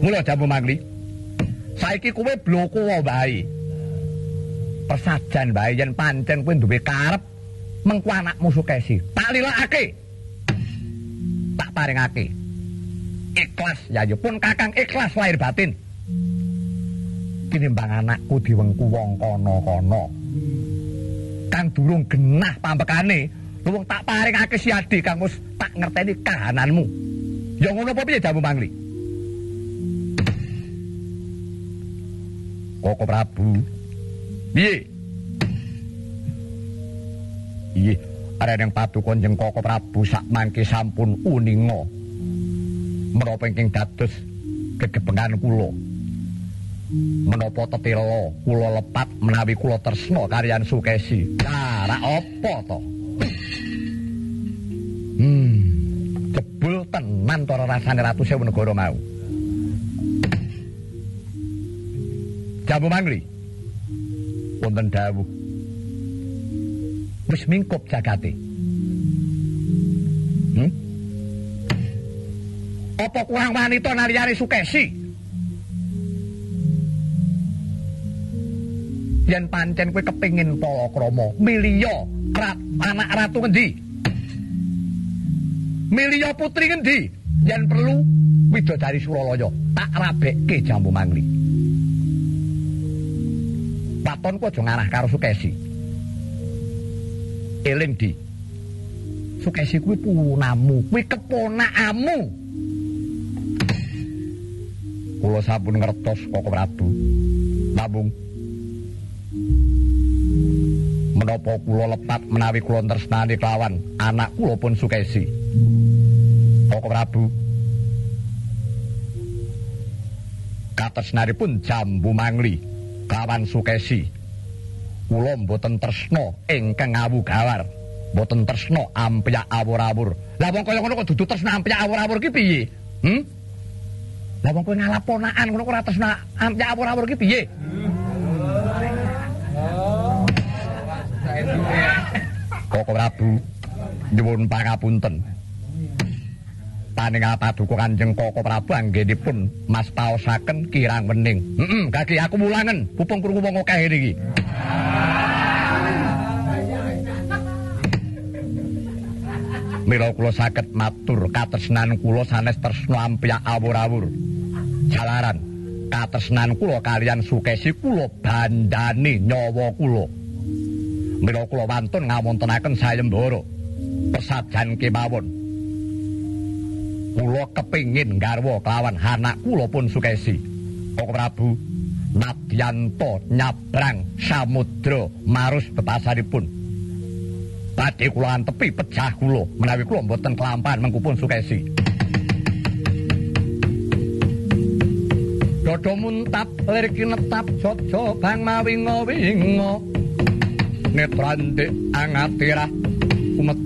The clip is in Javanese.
Mula Jambu Mangli. Saiki kowe bloko wae. Persajan wae yen pancen kowe duwe karep mengko anakmu Sukesi. Tak lilakake. Tak paringake. Ikhlas yayu pun Kakang ikhlas lahir batin. Tinimbang anakku diwengku wong kono-kono. Kang durung genah pambekane, luwung tak paringake siadi kang wis tak ngerteni kahananmu. Ya ngono apa piye Jambu Mangli? Koko Prabu. Piye? Iye, areng paduka njeng Koko Prabu sak mangke sampun uninga. Menapa ingkang dados gegebengan kula? Menapa tetila kula lepat menawi kula tresna kaliyan Sukesi? Lah, ra apa to? Jebul tenan to rasane Ratu Sewu Negara mau. Jambu Mangli. Wonten dawuh. Wis mingkup jagate. Apa kurang wanita naliyane Sukesi? Yen pancen kowe kepengin palakrama, miliya anak ratu ngendi? Miliya putri ngendi? Yen perlu widodari Suralaya, tak rabekke Jambu Mangli. Patonku aja ngarah karo Sukesi. Eling Di. Sukesi kuwi punamu, kuwi keponakamu. Kula sampun ngertos Koko Prabu. Namung menapa kula lepat menawi kula tresnani kelawan anak kula pun Sukesi. Koko Prabu. Katresnanipun Jambu Mangli kawan Sukesi. Kula mboten tresna ingkang awu-gawar. Mboten tresna ampyak awur-awur. Lah wong kaya ngono kok dudu tresna ampyak awur-awur ki piye? Lah wong kowe ngalap ponakan ngono kok ora tresna ampyak awur-awur ki piye? Koko Prabu nyuwun pangapunten. Paning paduka Kanjeng Koko Prabu anggenipun mas paosaken kirang wening. Kaki aku mulangen pupung krungu wong akeh niki. Mila kula saged matur katresnan kula sanes tresna ampyak awur-awur. Jalaran katresnan kula kaliyan Sukesi kula bandani nyawa kula. Mila kula wantun ngawontenaken sayembara pesajan kemawon. Kula kepingin garwa kelawan anak kula pun Sukesi. Koko Prabu nadyanto nyabrang samudra marus bebasaripun. Badhe kula antepi pejah kula menawi kula mboten kelampahan mengkupun Sukesi. Dodo muntap lir kinetap jojo bang mawinga winga. Netrandhik angatirah umet